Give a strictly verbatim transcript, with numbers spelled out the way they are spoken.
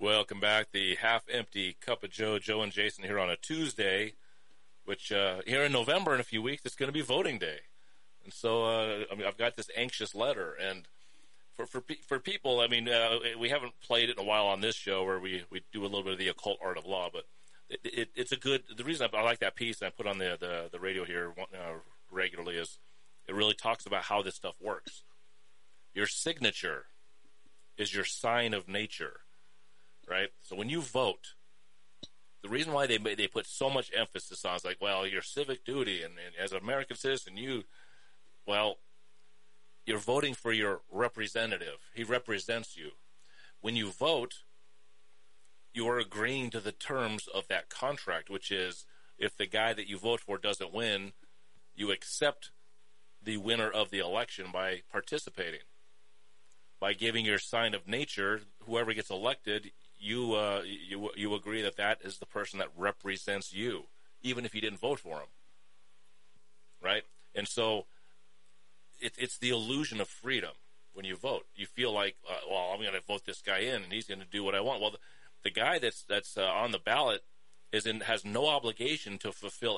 Welcome back. The half-empty cup of Joe, Joe and Jason here on a Tuesday, which uh, here in November in a few weeks, it's going to be voting day. And so uh, I mean, I've got this anxious letter. And for for, for people, I mean, uh, we haven't played it in a while on this show where we, we do a little bit of the occult art of law, but it, it, it's a good, the reason I, I like that piece and I put on the, the, the radio here uh, regularly is it really talks about how this stuff works. Your signature is your sign of nature, right? So when you vote, the reason why they they put so much emphasis on is like, well, your civic duty, and, and as an American citizen, you, well, you're voting for your representative. He represents you. When you vote, you are agreeing to the terms of that contract, which is if the guy that you vote for doesn't win, you accept the winner of the election by participating. By giving your sign of nature, whoever gets elected, you uh, you you agree that that is the person that represents you, even if you didn't vote for him, right? And so it, it's the illusion of freedom when you vote. You feel like, uh, well, I'm going to vote this guy in, and he's going to do what I want. Well, the, the guy that's that's uh, on the ballot is in has no obligation to fulfill